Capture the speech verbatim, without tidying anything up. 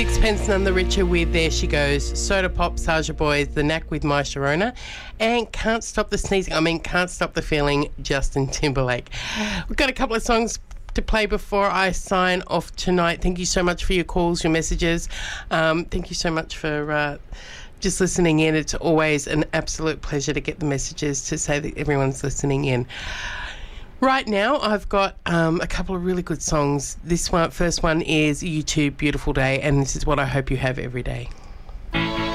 Sixpence None the Richer with There She Goes, Soda Pop, Saja Boys, The Knack with My Sharona, and Can't Stop the Sneezing, I mean Can't Stop the Feeling, Justin Timberlake. We've got a couple of songs to play before I sign off tonight. Thank you so much for your calls, your messages. Um, thank you so much for uh, just listening in. It's always an absolute pleasure to get the messages to say that everyone's listening in. Right now, I've got um, a couple of really good songs. This one, first one is U two, Beautiful Day, and this is what I hope you have every day.